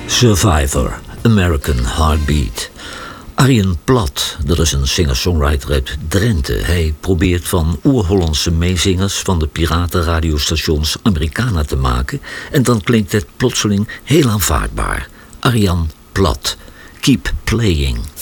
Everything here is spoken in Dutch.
Survivor, American Heartbeat. Arjen Plat, dat is een singer-songwriter uit Drenthe. Hij probeert van oer-Hollandse meezingers van de piratenradiostations Americana te maken. En dan klinkt het plotseling heel aanvaardbaar. Arjan Plat, Keep Playing.